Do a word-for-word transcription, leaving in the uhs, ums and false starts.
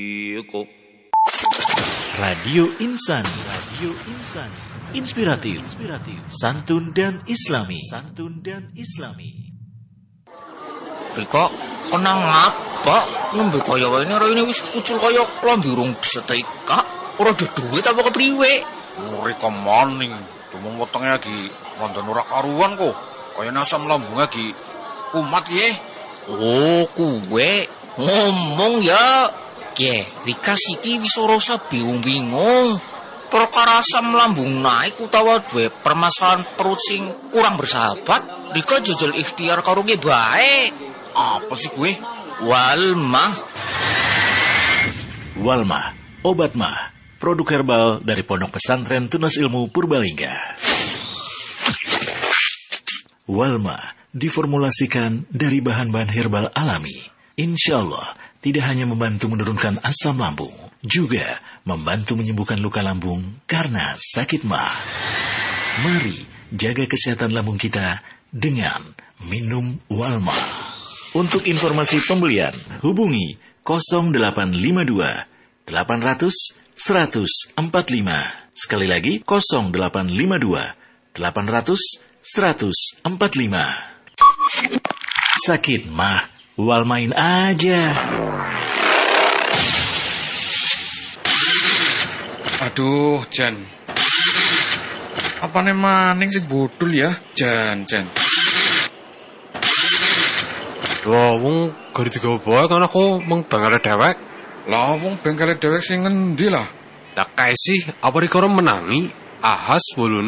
Radio Insani, Radio Insani, inspiratif, inspiratif, santun dan islami, santun dan islami. Rika, kenang apa? Nembe kaya wae ini wis kucul kaya klambi urung setrika. Ora ada duit apa kepriwe? Rika maning, dumung wetenge lagi wonten ora karuan kok. Kaya asam lambung lagi kumat ye. Oh, kuwe ngomong ya. Ye, Rika siki wis ora usah bingung-bingung. Perkara asam lambung naik utawa duwe permasalahan perut sing kurang bersahabat, Rika jajal ikhtiar karo ge bae. Apa sih kuwi? Walmah. Walmah, obat mah, produk herbal dari Pondok Pesantren Tunas Ilmu Purbalingga. Walmah diformulasikan dari bahan-bahan herbal alami. Insya Allah tidak hanya membantu menurunkan asam lambung, juga membantu menyembuhkan luka lambung karena sakit mah. Mari jaga kesehatan lambung kita dengan minum Walmah. Untuk informasi pembelian, hubungi nol delapan lima dua delapan nol nol satu empat lima. Sekali lagi nol delapan lima dua delapan nol nol satu empat lima. Sakit mah, Walmain aja. Aduh, Jan. Apane maning sing bodol ya, Jan, Jan. Wah, wong gari digawa bae kan aku meng bengkale dewek. Lah wong bengkale dewek sing ngendi lah? Lah kae sih, apa Rika menangi? Ahas wulune